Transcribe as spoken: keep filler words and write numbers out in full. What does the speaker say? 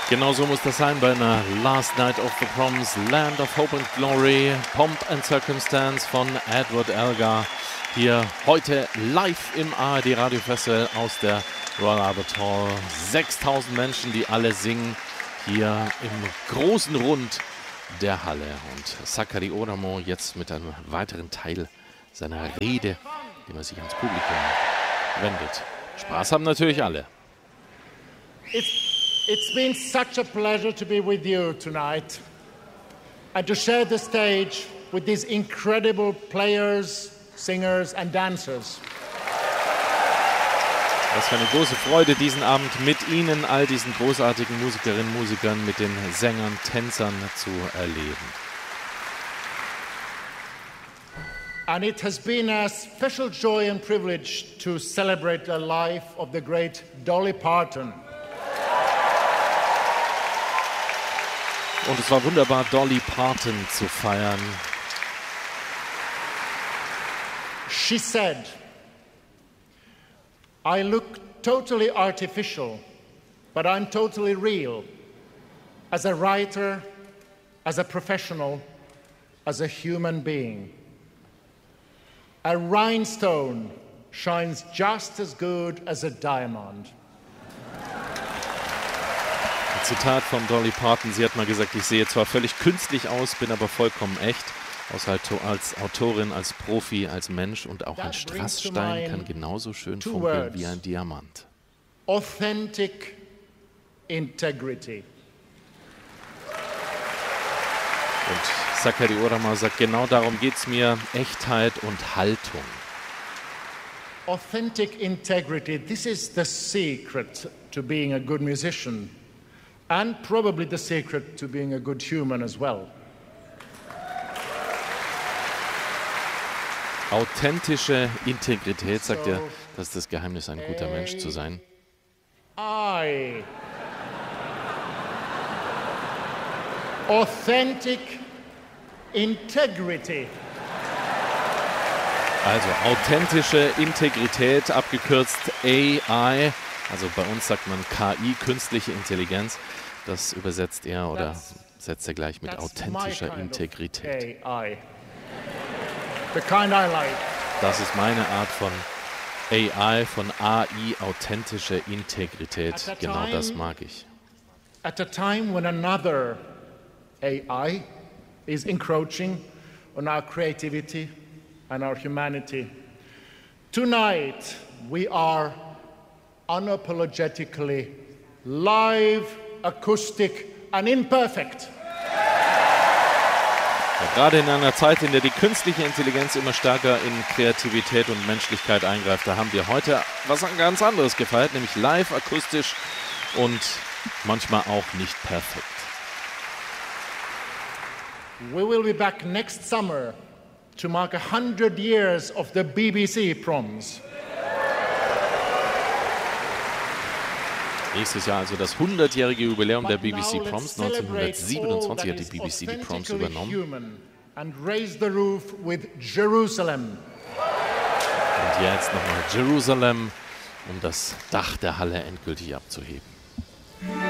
Genau so muss das sein bei einer Last Night of the Proms, Land of Hope and Glory, Pomp and Circumstance von Edward Elgar. Hier heute live im A R D Radio Festival aus der Royal Albert Hall. sechstausend Menschen, die alle singen hier im großen Rund der Halle. Und Sakari Oramo jetzt mit einem weiteren Teil seiner Rede, dem er sich ans Publikum wendet. Spaß haben natürlich alle. It's It's been such a pleasure to be with you tonight and to share the stage with these incredible players, singers and dancers. Was für eine große Freude, diesen Abend mit Ihnen, all diesen großartigen Musikerinnen und Musikern, mit den Sängern, Tänzern zu erleben. And it has been a special joy and privilege to celebrate the life of the great Dolly Parton. Und es war wunderbar, Dolly Parton zu feiern. She said, I look totally artificial, but I'm totally real. As a writer, as a professional, as a human being. A rhinestone shines just as good as a diamond. Zitat von Dolly Parton. Sie hat mal gesagt, ich sehe zwar völlig künstlich aus, bin aber vollkommen echt. Als Autorin, als Profi, als Mensch und auch ein Strassstein kann genauso schön funkeln wie ein Diamant. Authentic integrity. Und Sakari Oramo sagt, genau darum geht es mir, Echtheit und Haltung. Authentic integrity, this is the secret to being a good musician. And probably the secret to being a good human as well. Authentische Integrität, sagt er, das ist das Geheimnis, ein guter Mensch zu sein. I. Authentic integrity. Also authentische Integrität, abgekürzt A I. Also bei uns sagt man K I, künstliche Intelligenz. Das übersetzt er oder setzt er gleich mit authentischer Integrität. Das ist meine Art von A I, von A I, authentische Integrität. Genau das mag ich. At a time when another A I is encroaching on our creativity and our humanity, tonight we are unapologetically live, acoustic and imperfect. Ja, gerade in einer Zeit, in der die künstliche Intelligenz immer stärker in Kreativität und Menschlichkeit eingreift, da haben wir heute was ganz anderes gefeiert, nämlich live, akustisch und manchmal auch nicht perfekt. We will be back next summer to mark a hundred years of the B B C Proms. Nächstes Jahr also das hundertjährige Jubiläum der B B C Proms. neunzehnhundertsiebenundzwanzig hat die B B C die Proms übernommen. And raise the roof with Jerusalem. Und jetzt nochmal Jerusalem, um das Dach der Halle endgültig abzuheben.